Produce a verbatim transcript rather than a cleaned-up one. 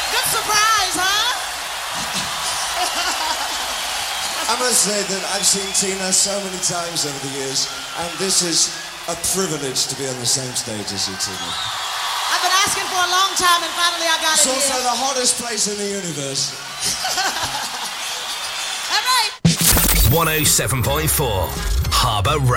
Good surprise, huh? I must say that I've seen Tina so many times over the years, and this is a privilege to be on the same stage as you, Tina. I've been asking for a long time, and finally I got It's it also here. the hottest place in the universe. All right. one oh seven point four Harbour Radio.